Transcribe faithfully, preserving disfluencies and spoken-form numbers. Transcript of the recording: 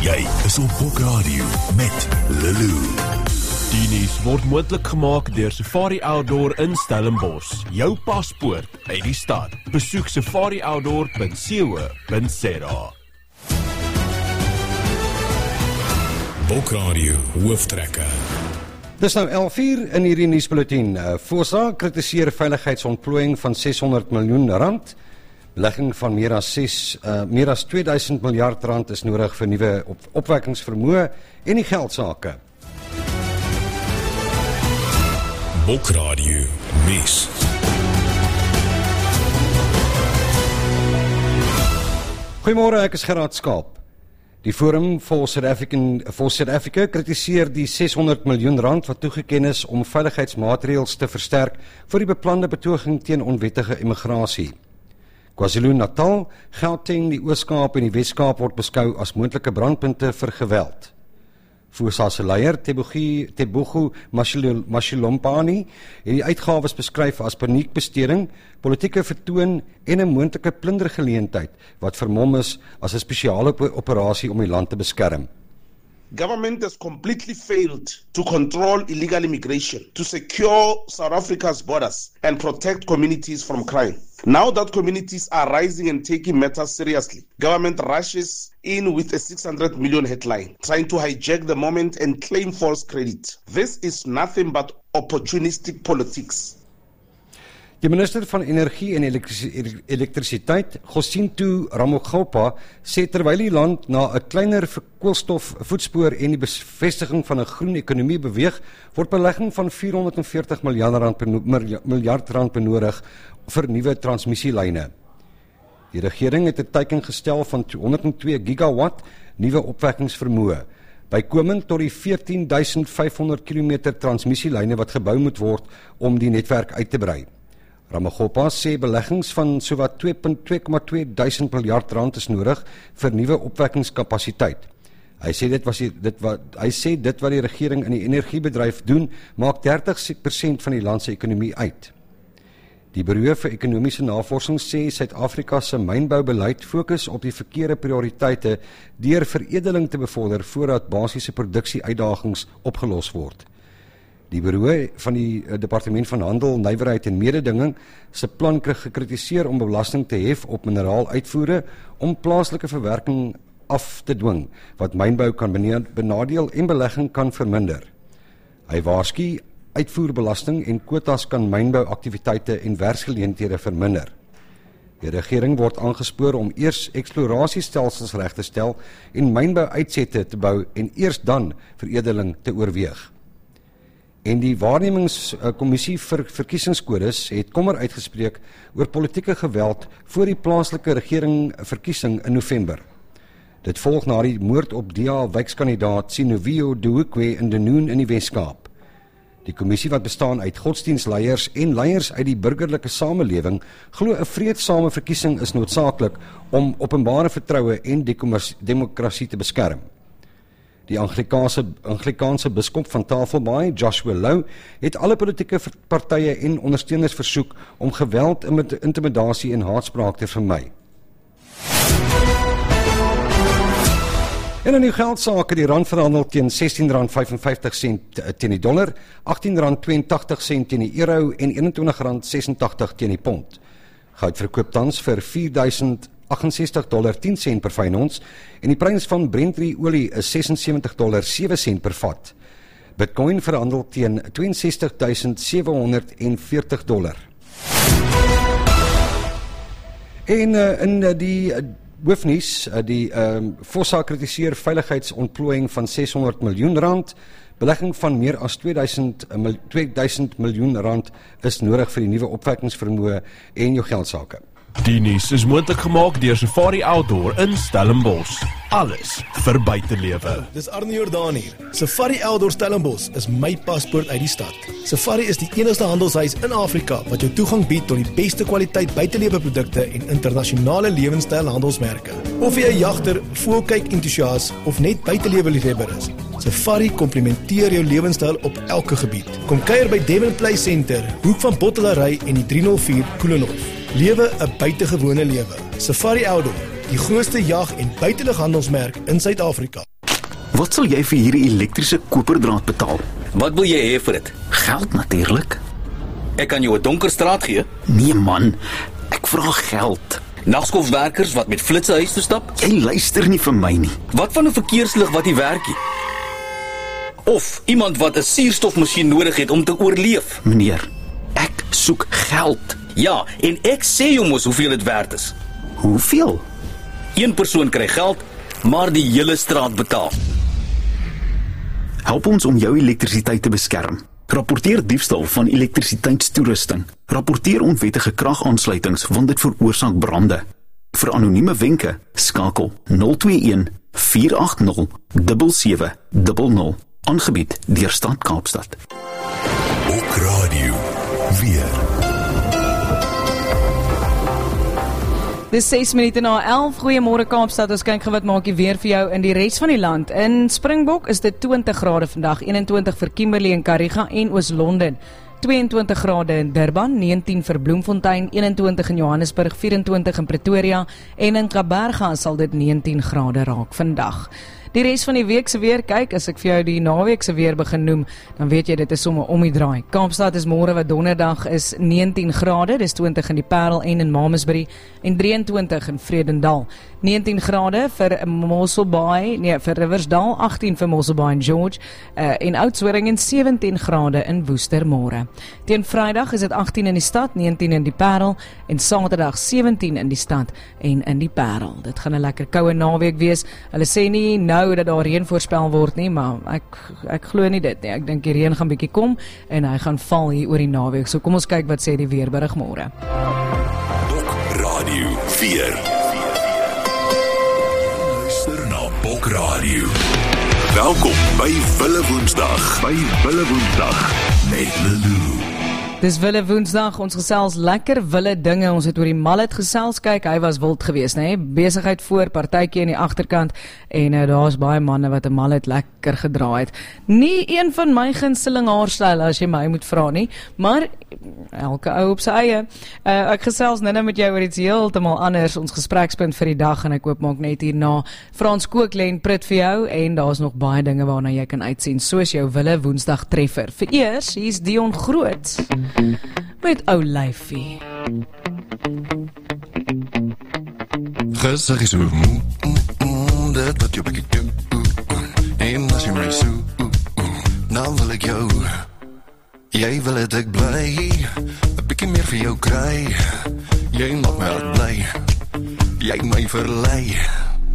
Jy is op Bokradio met Lulu. Die nuus word moontlik gemaak deur Safari Outdoor in Stellenbosch. Jou paspoort uit die stad. Besoek safari outdoor punt co punt za. Bokradio hooftrekker. Dis nou elf uur in hierdie nuusbulletin. Uh, Fosa kritiseer veiligheidsontplooiing van ses honderd miljoen rand. Belegging van meer as ses, uh, meer as twee duisend miljard rand is nodig vir nuwe op, opwekkingsvermoë en die geldsake. Bokradio nuus. Goeiemôre, ek is Gerard Skaap. Die Forum for South African for South Africa kritiseer die ses honderd miljoen rand wat toegeken is om veiligheidsmaatreëls te versterk vir die beplande betoging teen onwettige immigrasie. KwaZulu-Natal, Gauteng, die Oos-Kaap en die Wes-Kaap word beskou as moontlike brandpunte vir geweld. Fosa se leier, Tebogo Mashilompani, het die uitgawes beskryf as paniekbesteding, politieke vertoon en 'n moontlike plundergeleentheid wat vermom is as 'n spesiale operasie om die land te beskerm. Government has completely failed to control illegal immigration, to secure South Africa's borders and protect communities from crime. Now that communities are rising and taking matters seriously, government rushes in with a six hundred million headline, trying to hijack the moment and claim false credit. This is nothing but opportunistic politics. Die minister van Energie en Elektrisiteit, Jacinto Ramokgopa, sê terwyl die land na 'n kleiner koolstofvoetspoor en die bevestiging van 'n groen ekonomie beweeg, word belegging van vierhonderdveertig miljard rand benodig vir nuwe transmissielyne. Die regering het 'n teiken gestel van honderdtwee gigawatt nuwe opwekkingsvermoë, bykomend tot die veertien duisend vyfhonderd kilometer transmissielyne wat gebou moet word om die netwerk uit te brei. Ramokgopa sê beleggings van sowat twee komma twee duisend miljard rand is nodig vir nuwe opwekkingskapasiteit. Hy sê dit was die, dit wat hy sê dit wat die regering in die energiebedryf doen, maak dertig persent van die land se ekonomie uit. Die Bureau vir Ekonomiese Navorsing sê Suid-Afrika se mynboubeleid fokus op die verkeerde prioriteite deur veredeling te bevorder voordat basiese produksieuitdagings opgelos word. Die bureau van die Departement van Handel, Nywerheid en Mededinging se plan kry gekritiseer om belasting te hef op mineraaluitvoere om plaaslike verwerking af te dwing, wat mynbou kan benadeel en belegging kan verminder. Hy waarsku uitvoerbelasting en kwotas kan mynbouaktiwiteite en werksgeleenthede verminder. Die regering word aangespoor om eers eksplorasiestelsels reg te stel en mynbouuitsette te bou en eers dan veredeling te oorweeg. En die waarnemingskommissie vir verkiesingskodes het kommer uitgespreek oor politieke geweld voor die plaaslike regering verkiesing in November. Dit volg na die moord op D A wijkskandidaat Sinovio Duukwe in Denoon in die Wes-Kaap. Die kommissie wat bestaan uit godsdienstleiers en leiers uit die burgerlike samelewing glo 'n vreedsame verkiesing is noodsaaklik om openbare vertroue en demokrasie te beskerm. Die Anglikaanse, Anglikaanse biskop van Tafelbaai, Joshua Lou, het alle politieke partye en ondersteuners versoek om geweld, intimidasie en haatspraak te vermy. En in die geldsake, die rand verhandel teen sestien rand vyfenvyftig teen die dollar, agttien rand twee en tagtig teen die euro en eenentwintig rand ses en tagtig teen die pond. Goud verkoop tans vir vier duisend agt en sestig dollar tien sent per fyn ons en die prys van Brent olie is ses en sewentig dollar sewe sent per vat. Bitcoin verhandel teen twee en sestig duisend sewe honderd en veertig dollar. En uh, in uh, die uh, hoofnuus, uh, die um, Fosa kritiseer veiligheidsontplooiing van ses honderd miljoen rand, belegging van meer as twee duisend miljoen rand is nodig vir die nuwe opwekkingsvermoë en jou geldsake. Die nuus is moontlik gemaak deur Safari Outdoor in Stellenbosch. Alles vir buitelewe. Dis Arnie Jordaan hier. Safari Outdoor Stellenbosch is my paspoort uit die stad. Safari is die enigste handelshuis in Afrika wat jou toegang bied tot die beste kwaliteit buitelewe produkte en internasionale lewenstyl handelsmerke. Of jy 'n jagter, voelkyk entoesias of net buitelewe liefhebber is, Safari komplementeer jou lewenstyl op elke gebied. Kom kuier by Devon Play Center, hoek van Bottelary en die drie nul vier Koelenhof. Lewe 'n buitengewone lewe. Safari Outdoor, die grootste jag- en buitelughandelsmerk in Suid-Afrika. Wat sal jy vir hierdie elektriese koperdraad betaal? Wat wil jy hê vir dit? Geld natuurlik. Ek kan jou 'n donker straat gee. Nee man, ek vra geld. Nagskofwerkers wat met flitse huis toe stap? Jy luister nie vir my nie. Wat van 'n verkeerslig wat nie werk nie? Of iemand wat 'n suurstofmasjien nodig het om te oorleef? Meneer, ek soek geld. Ja, en ek sê jou mos hoeveel dit werd is. Hoeveel? Een persoon kry geld, maar die hele straat betaal. Help ons om jou elektrisiteit te beskerm. Rapporteer diefstal van elektrisiteitstoerusting. Rapporteer onwettige kragaansluitings want dit veroorsaak brande. Vir anonieme wenke, skakel nul twee een vier agt nul sewe sewe nul nul. Aangebied deur Stad Kaapstad. Ook radio. Weer. Dis ses minute na elf. Goeiemôre Kaapstad. Ons kyk gou wat maak die weer vir jou in die res van die land. In Springbok is dit twintig grade vandag, eenentwintig vir Kimberley en Kariga en Oos-London. tweeëntwintig grade in Durban, negentien vir Bloemfontein, eenentwintig in Johannesburg, vyf-en-twintig in Pretoria en in Kaapberga sal dit negentien grade raak vandag. Die res van die week se weer, kyk, as ek vir jou die naweek se weer begin noem, dan weet jy dit is sommer om die draai. Kaapstad is môre wat donderdag is negentien grade, dis twintig in die Parel en in Mamasbury en drieëntwintig in Vredendal. negentien grade vir Mosselbaai, nee, vir Riversdal, agtien vir Mosselbaai en George uh, en Oudtshoorn en sewentien grade in Woester môre. Teen Vrydag is dit agtien in die stad, negentien in die Parel en Saterdag sewentien in die stad en in die Parel. Dit gaan 'n lekker koue naweek wees. Hulle sê nie nou dat daar reën voorspel word nie, maar ek ek glo nie dit nie. Ek dink die reën gaan bietjie kom en hy gaan val hier oor die naweek. So kom ons kyk wat sê die weerberig môre. Ook radio. Weer. Luister na Ook radio. Welkom by Wille Woensdag. By Wille Woensdag met Lulu. Dis Wille Woensdag, ons gesels lekker wille dinge, ons het oor die mallet gesels, kyk, hy was wild geweest, nee, besigheid voor, partytjie in die agterkant, en uh, daar's baie manne wat 'n mallet lekker gedra het. Nie een van my gunsteling haarstyle, as jy my moet vra nie, maar elke ou op sy eie. Uh, ek gesels nou met jou oor iets heeltemal anders, ons gesprekspunt vir die dag, en ek hoop maak net hierna Frans Kooklen prit vir jou, en daar's nog baie dinge waarna jy kan uitsien, soos jou Wille Woensdag treffer. Vir eers, hier's Dion Groot met ou lyfie. Gesig is hoe dit wat jy begin doen. En as jy my so, nou wil ek jou. Jy wil het ek bly, 'n bietjie meer vir jou kry. Jy maak my hart bly, jy my verlei.